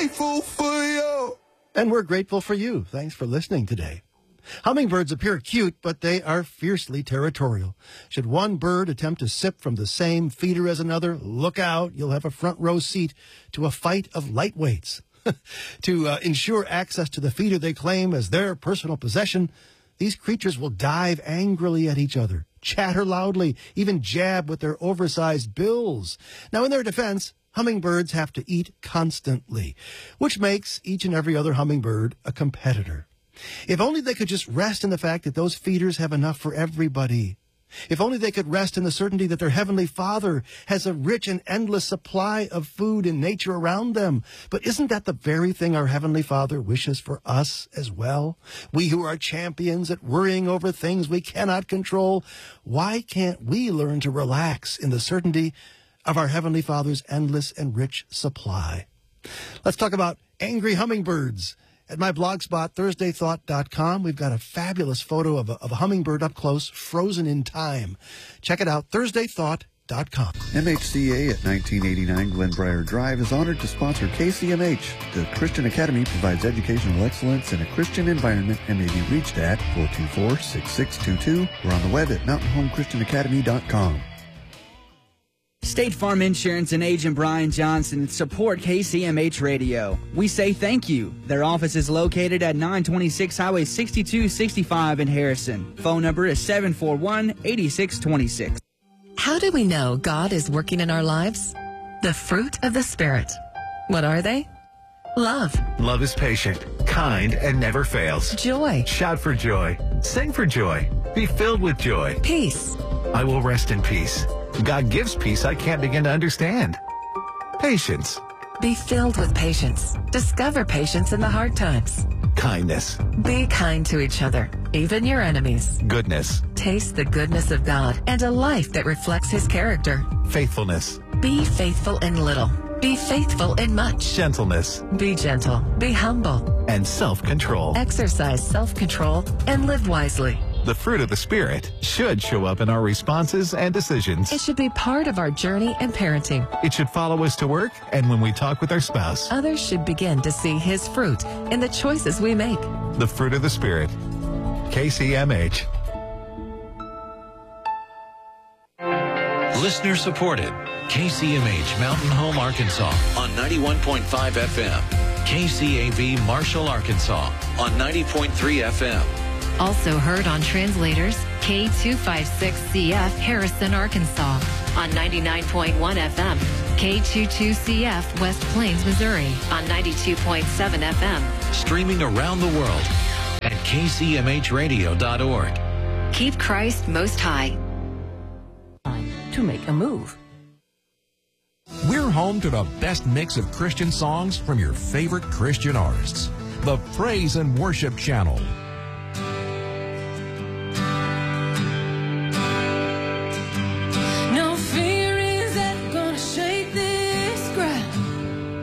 grateful for you. And we're grateful for you. Thanks for listening today. Hummingbirds appear cute, but they are fiercely territorial. Should one bird attempt to sip from the same feeder as another, look out, you'll have a front row seat to a fight of lightweights. To ensure access to the feeder they claim as their personal possession, these creatures will dive angrily at each other, chatter loudly, even jab with their oversized bills. Now, in their defense, hummingbirds have to eat constantly, which makes each and every other hummingbird a competitor. If only they could just rest in the fact that those feeders have enough for everybody. If only they could rest in the certainty that their Heavenly Father has a rich and endless supply of food and nature around them. But isn't that the very thing our Heavenly Father wishes for us as well? We who are champions at worrying over things we cannot control, why can't we learn to relax in the certainty of our Heavenly Father's endless and rich supply? Let's talk about angry hummingbirds. At my blog spot, thursdaythought.com, we've got a fabulous photo of a hummingbird up close, frozen in time. Check it out, thursdaythought.com. MHCA at 1989 Glenbrier Drive is honored to sponsor KCMH. The Christian Academy provides educational excellence in a Christian environment and may be reached at 424-6622 or on the web at mountainhomechristianacademy.com. State Farm Insurance and agent Brian Johnson support KCMH Radio. We say thank you. Their office is located at 926 Highway 6265 in Harrison. Phone number is 741-8626. How do we know God is working in our lives? The fruit of the Spirit. What are they? Love. Love is patient, kind, and never fails. Joy. Shout for joy. Sing for joy. Be filled with joy. Peace. I will rest in peace. God gives peace I can't begin to understand. Patience. Be filled with patience. Discover patience in the hard times. Kindness. Be kind to each other, even your enemies. Goodness. Taste the goodness of God and a life that reflects His character. Faithfulness. Be faithful in little. Be faithful in much. Gentleness. Be gentle. Be humble. And self-control. Exercise self-control and live wisely. The fruit of the Spirit should show up in our responses and decisions. It should be part of our journey and parenting. It should follow us to work and when we talk with our spouse. Others should begin to see His fruit in the choices we make. The fruit of the Spirit. KCMH. Listener supported. KCMH Mountain Home, Arkansas on 91.5 FM. KCAV Marshall, Arkansas on 90.3 FM. Also heard on translators, K256CF Harrison, Arkansas on 99.1 FM, K22CF West Plains, Missouri on 92.7 FM. Streaming around the world at kcmhradio.org. Keep Christ most high. To make a move. We're home to the best mix of Christian songs from your favorite Christian artists. The Praise and Worship Channel.